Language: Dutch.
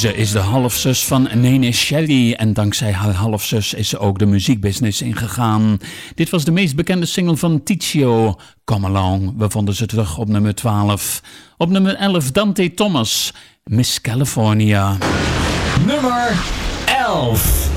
Ze is de halfzus van Nene Shelley en dankzij haar halfzus is ze ook de muziekbusiness ingegaan. Dit was de meest bekende single van Tizio, Come Along. We vonden ze terug op nummer 12. Op nummer 11 Dante Thomas, Miss California. Nummer 11.